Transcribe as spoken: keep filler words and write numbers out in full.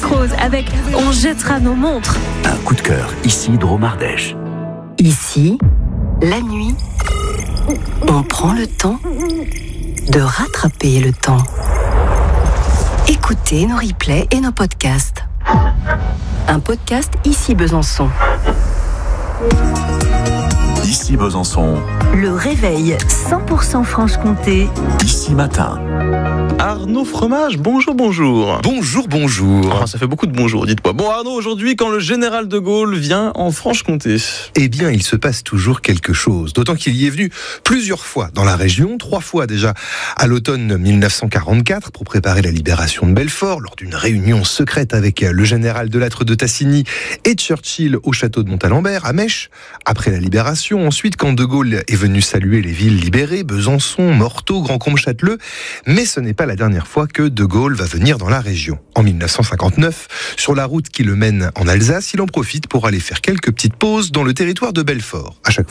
Rose avec On jettera nos montres. Un coup de cœur, ici Dromardèche. Ici, la nuit, on prend le temps de rattraper le temps. Écoutez nos replays et nos podcasts. Un podcast Ici Besançon. Ici Besançon. Le réveil cent pour cent Franche-Comté. Ici matin. Arnaud Fromage, bonjour, bonjour. Bonjour, bonjour. Enfin, ça fait beaucoup de bonjour, dites-moi. Bon Arnaud, aujourd'hui, quand le général de Gaulle vient en Franche-Comté. Eh bien, il se passe toujours quelque chose. D'autant qu'il y est venu plusieurs fois dans la région, trois fois déjà à l'automne dix-neuf cent quarante-quatre pour préparer la libération de Belfort, lors d'une réunion secrète avec le général de Lattre de Tassigny et Churchill au château de Montalembert, à Mèche. Après la libération, ensuite, quand de Gaulle est venu saluer les villes libérées, Besançon, Morteau, Grand-Combe-Châteleux. Mais ce n'est pas la dernière fois que de Gaulle va venir dans la région. En dix-neuf cent cinquante-neuf, sur la route qui le mène en Alsace, il en profite pour aller faire quelques petites pauses dans le territoire de Belfort. À chaque